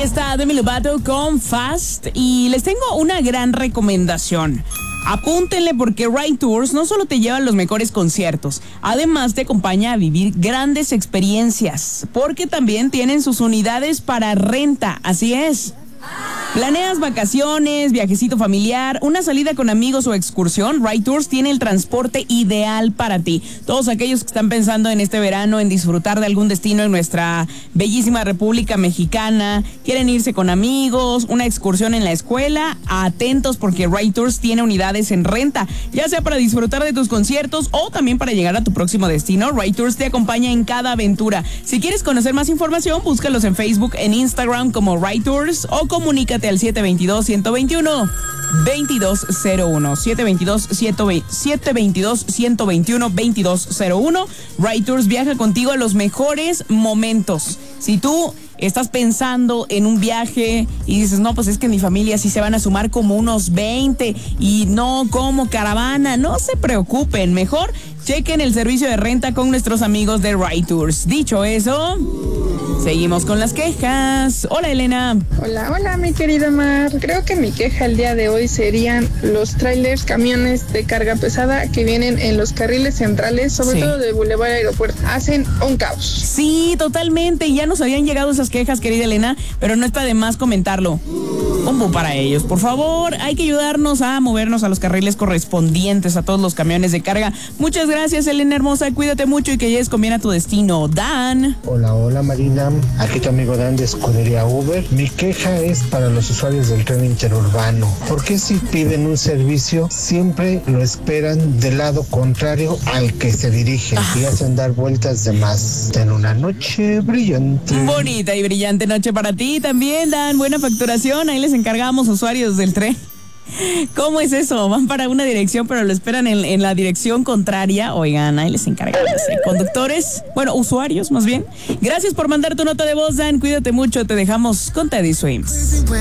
está Demi Lovato con Fast y les tengo una gran recomendación. Apúntenle porque Ride Tours no solo te lleva a los mejores conciertos, además te acompaña a vivir grandes experiencias, porque también tienen sus unidades para renta, así es. ¿Planeas vacaciones, viajecito familiar, una salida con amigos o excursión? Ride Tours tiene el transporte ideal para ti. Todos aquellos que están pensando en este verano en disfrutar de algún destino en nuestra bellísima República Mexicana, quieren irse con amigos, una excursión en la escuela, atentos porque Ride Tours tiene unidades en renta, ya sea para disfrutar de tus conciertos o también para llegar a tu próximo destino. Ride Tours te acompaña en cada aventura. Si quieres conocer más información, búscalos en Facebook, en Instagram como Ride Tours o comunícate al 722-121-2201. 722-121-2201. Ride Tours viaja contigo a los mejores momentos. Si tú estás pensando en un viaje y dices, no, pues es que mi familia sí se van a sumar como unos 20 y no como caravana, no se preocupen, mejor chequen el servicio de renta con nuestros amigos de Ride Tours. Dicho eso, seguimos con las quejas. Hola, Elena. Hola, mi querida Mar. Creo que mi queja el día de hoy serían los trailers, camiones de carga pesada que vienen en los carriles centrales, sobre todo de Boulevard Aeropuerto. Hacen un caos. Sí, totalmente. Ya nos habían llegado esas quejas, querida Elena, pero no está de más comentarlo. Un boom para ellos, por favor. Hay que ayudarnos a movernos a los carriles correspondientes a todos los camiones de carga. Muchas gracias, Elena hermosa. Cuídate mucho y que llegues con bien a tu destino. Dan. Hola, Marina. Aquí tu amigo Dan de Escudería Uber. Mi queja es para los usuarios del tren interurbano. ¿Por qué si piden un servicio siempre lo esperan del lado contrario al que se dirigen y hacen dar vueltas de más? Ten una noche brillante. Bonita y brillante noche para ti también, Dan. Buena facturación. Ahí les encargamos, usuarios del tren. ¿Cómo es eso? Van para una dirección, pero lo esperan en la dirección contraria. Oigan, ahí les encargamos. Conductores, bueno, usuarios más bien. Gracias por mandar tu nota de voz, Dan. Cuídate mucho. Te dejamos con Teddy Swims.